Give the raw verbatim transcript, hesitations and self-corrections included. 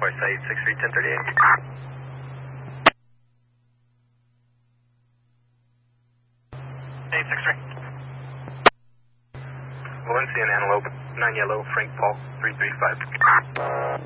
Far side, six three, ten thirty-eight. eight six three. Valencia and Antelope, nine yellow, Frank Paul, three three five.